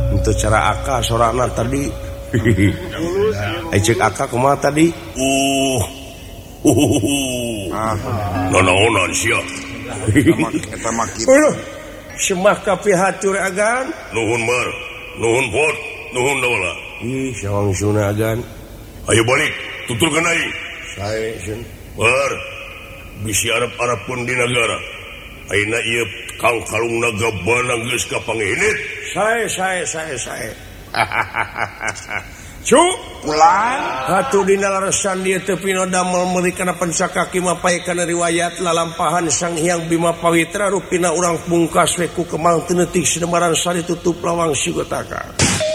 untuk cara Aka sorana tadi. Cek Aka kumaha tadi? Naon sia? Eta mah kitu. Semah kapi hatur agan. Nuhun mar, nuhun pot, nuhun daula. Ih, sawang suna agan. Ayo balik, tutulkeun aing. Sae sun. Bar, bisi Arab pun di negara. Ayeuna ieu Kang Kalung Naga Banang geus kapanginit. Sae. Cuk, Pulang. hatu dina laresan dieu teu pina damel meuli kana pensakaki mapaekan riwayat lalampahan Sang Hyang Bima Pawitra rupina urang pungkas we ku kemang teu neutik sinembaran sari tutup lawang sigotaka.